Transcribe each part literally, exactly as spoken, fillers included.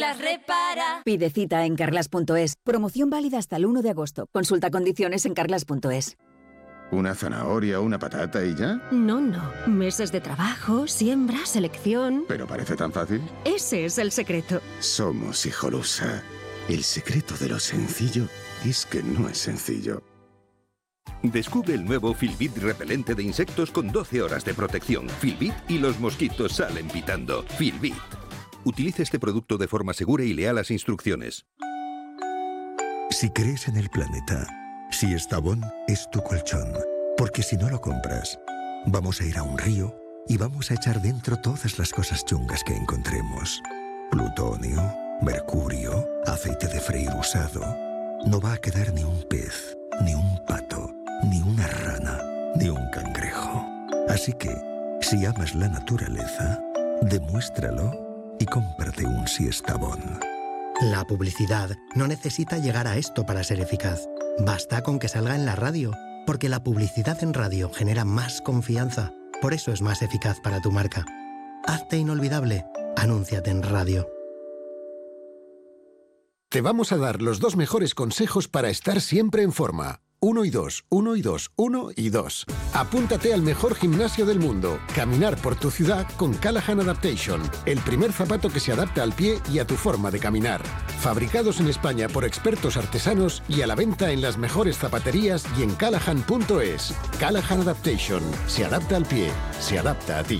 Carglass repara. Pide cita en carglass punto es. Promoción válida hasta el uno de agosto. Consulta condiciones en carglass punto es. ¿Una zanahoria, una patata y ya? No, no. Meses de trabajo, siembra, selección... ¿Pero parece tan fácil? Ese es el secreto. Somos Hijolusa. El secreto de lo sencillo es que no es sencillo. Descubre el nuevo Filbit repelente de insectos con doce horas de protección. Filbit y los mosquitos salen pitando. Filbit. Utiliza este producto de forma segura y lea las instrucciones. Si crees en el planeta, si Estavón es tu colchón, porque si no lo compras, vamos a ir a un río y vamos a echar dentro todas las cosas chungas que encontremos. Plutonio, mercurio, aceite de freír usado. No va a quedar ni un pez, ni un pato, ni una rana, ni un cangrejo. Así que, si amas la naturaleza, demuéstralo y cómprate un Siestabón. La publicidad no necesita llegar a esto para ser eficaz. Basta con que salga en la radio, porque la publicidad en radio genera más confianza. Por eso es más eficaz para tu marca. Hazte inolvidable. Anúnciate en radio. Te vamos a dar los dos mejores consejos para estar siempre en forma. Uno y dos, uno y dos, uno y dos. Apúntate al mejor gimnasio del mundo. Caminar por tu ciudad con Callahan Adaptation. El primer zapato que se adapta al pie y a tu forma de caminar. Fabricados en España por expertos artesanos y a la venta en las mejores zapaterías y en callahan punto es. Callahan Adaptation. Se adapta al pie. Se adapta a ti.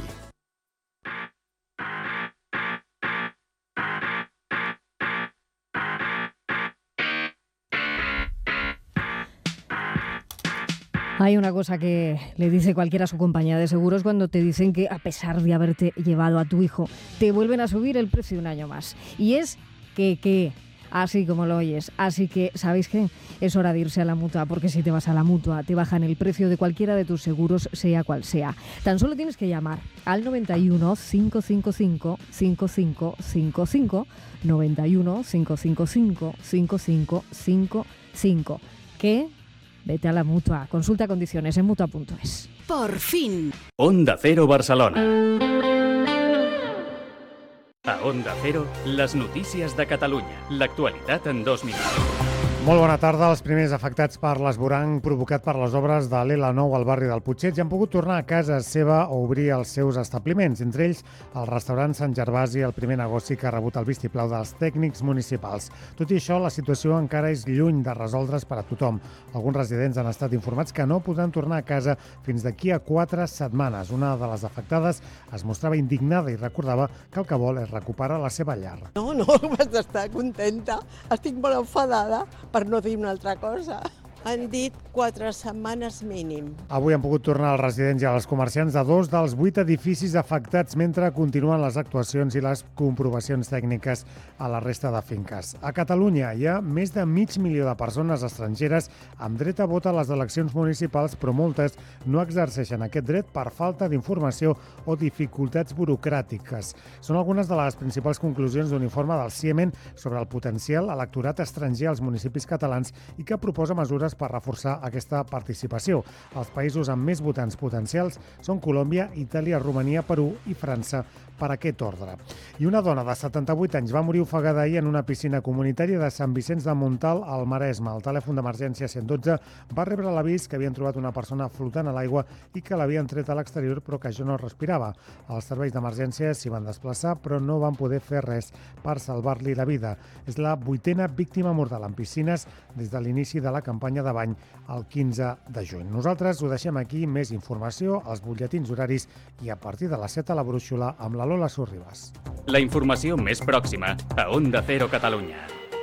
Hay una cosa que le dice cualquiera a su compañía de seguros cuando te dicen que, a pesar de haberte llevado a tu hijo, te vuelven a subir el precio un año más. Y es que, que, así como lo oyes. Así que, ¿sabéis qué? Es hora de irse a la Mutua, porque si te vas a la Mutua, te bajan el precio de cualquiera de tus seguros, sea cual sea. Tan solo tienes que llamar al noventa y uno, cinco cinco cinco, cinco cinco cinco cinco, noventa y uno, cinco cinco cinco, cinco cinco cinco cinco. ¿Qué? Vete a la Mutua. Consulta condiciones en mutua punto es. Por fin. Onda Cero Barcelona. A Onda Cero, les notícies de Catalunya. L'actualitat en dos minuts. Molt bona tarda. Els primers afectats per l'esvoranc provocat per les obres de l'L nou al barri del Putxet ja han pogut tornar a casa seva o obrir els seus establiments, entre ells el restaurant Sant Gervasi, el primer negoci que ha rebut el vistiplau dels tècnics municipals. Tot i això, la situació encara és lluny de resoldre's per a tothom. Alguns residents han estat informats que no podran tornar a casa fins d'aquí a quatre setmanes. Una de les afectades es mostrava indignada i recordava que el que vol és recuperar la seva llar. No, no, vaig estar contenta. Estic molt enfadada, per no dir una altra cosa. Han dit quatre setmanes mínim. Avui han pogut tornar als residents i als comerciants de dos dels vuit edificis afectats mentre continuen les actuacions i les comprovacions tècniques a la resta de finques. A Catalunya hi ha més de mig milió de persones estrangeres amb dret a vot a les eleccions municipals, però moltes no exerceixen aquest dret per falta d'informació o dificultats burocràtiques. Són algunes de les principals conclusions d'un informe del Ciemen sobre el potencial electorat estranger als municipis catalans i que proposa mesures per reforçar aquesta participació. Els països amb més votants potencials són Colòmbia, Itàlia, Romania, Perú i França per aquest ordre. I una dona de setanta-vuit anys va morir ofegada ahir en una piscina comunitària de Sant Vicenç de Montal, al Maresme. El telèfon d'emergència cent dotze va rebre l'avís que havien trobat una persona flotant a l'aigua i que l'havien tret a l'exterior però que ja no respirava. Els serveis d'emergència s'hi van desplaçar però no van poder fer res per salvar-li la vida. És la vuitena víctima mortal en piscines des de l'inici de la campanya de bany el quinze de juny. Nosaltres ho deixem aquí, més informació, els butlletins horaris i a partir de les set a la brúixola amb la Lola Sorribas. La informació més pròxima a Onda Cero Catalunya.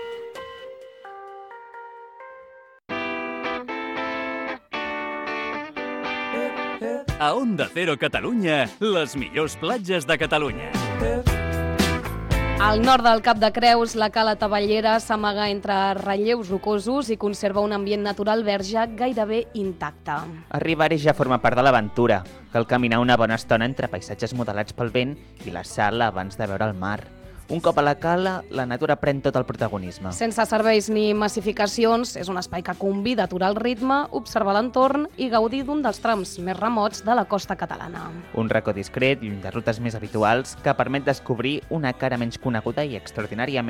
A Onda Cero Catalunya, les millors platges de Catalunya. Al nord del Cap de Creus, la Cala Tavellera s'amaga entre relleus rocosos i conserva un ambient natural verge gairebé intacte. Arribar-hi ja forma part de l'aventura. Cal caminar una bona estona entre paisatges modelats pel vent i la sal abans de veure el mar. Un cop a la cala, la natura pren tot el protagonisme. Sense serveis ni massificacions, és un espai que convida a aturar el ritme, observar l'entorn i gaudir d'un dels trams més remots de la costa catalana. Un racó discret, lluny de rutes més habituals, que permet descobrir una cara menys coneguda i extraordinàriament